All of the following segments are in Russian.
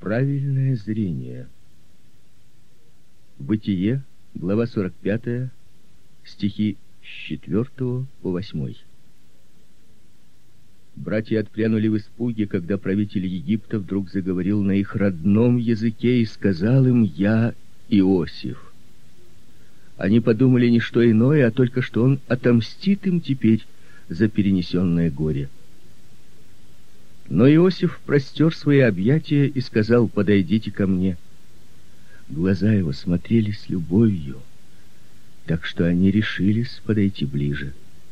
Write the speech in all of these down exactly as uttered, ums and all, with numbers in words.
Правильное зрение. Бытие, глава сорок пятая, стихи с четвёртого по восьмой. Братья отпрянули в испуге, когда правитель Египта вдруг заговорил на их родном языке и сказал им: «Я Иосиф». Они подумали не что иное, а только что он отомстит им теперь за перенесенное горе. Но Иосиф простер свои объятия и сказал: «Подойдите ко мне». Глаза его смотрели с любовью, так что они решились подойти ближе.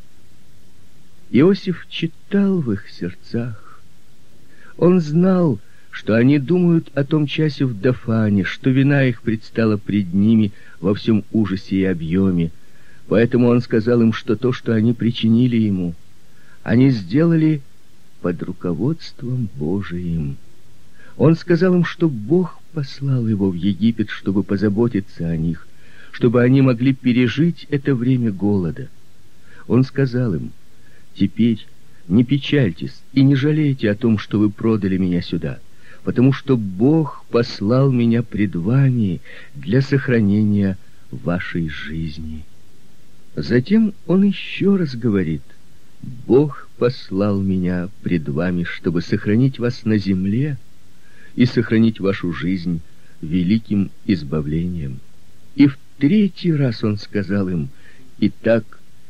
Иосиф читал в их сердцах. Он знал, что они думают о том часе в Дофане, что вина их предстала пред ними во всем ужасе и объеме. Поэтому он сказал им, что то, что они причинили ему, они сделали под руководством Божиим. Он сказал им, что Бог послал его в Египет, чтобы позаботиться о них, чтобы они могли пережить это время голода. Он сказал им: «Теперь не печальтесь и не жалейте о том, что вы продали меня сюда, потому что Бог послал меня пред вами для сохранения вашей жизни». Затем он еще раз говорит: «Бог послал меня пред вами, чтобы сохранить вас на земле и сохранить вашу жизнь великим избавлением». И в третий раз он сказал им: «Итак,